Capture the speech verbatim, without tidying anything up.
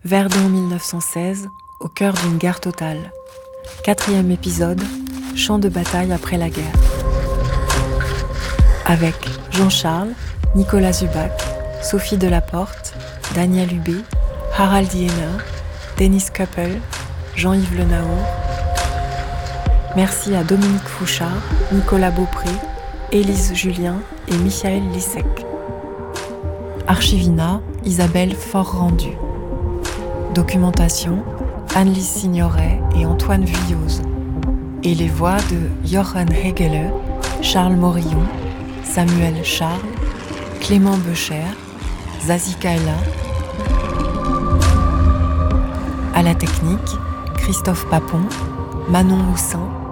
Verdun mille neuf cent seize, au cœur d'une guerre totale. Quatrième épisode, champ de bataille après la guerre. Avec Jean-Charles, Nicolas Zubac, Sophie Delaporte, Daniel Hubé, Harald Diener, Dennis Köppel, Jean-Yves Le Naour. Merci à Dominique Fouchard, Nicolas Beaupré, Élise Julien et Michael Lissec. Archivina, Isabelle Fort-Rendu. Documentation, Anne-Lise Signoret et Antoine Vuillauze. Et les voix de Jochen Hegele, Charles Morillon, Samuel Charles, Clément Becher, Zazie Kaila. À la technique, Christophe Papon, Manon Moussin,